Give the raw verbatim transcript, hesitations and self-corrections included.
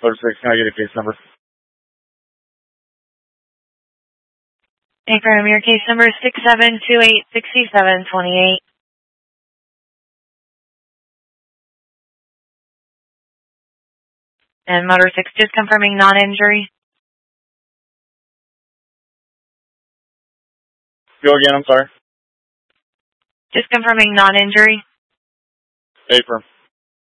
Motor six, can I get a case number? Affirm, your case number is six seven two eight six seven two eight. And Motor six, just confirming non-injury. Go again, I'm sorry. Just confirming non-injury. Affirm.